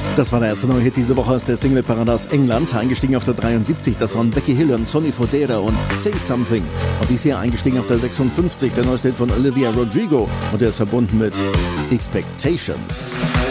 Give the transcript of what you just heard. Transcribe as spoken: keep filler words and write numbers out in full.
Das war der erste neue Hit diese Woche aus der Singleparade aus England. Eingestiegen auf der dreiundsiebzig, das waren Becky Hill und Sonny Fodera und Say Something. Und dies hier eingestiegen auf der sechsundfünfzig, der neueste Hit von Olivia Rodrigo. Und der ist verbunden mit Expectations.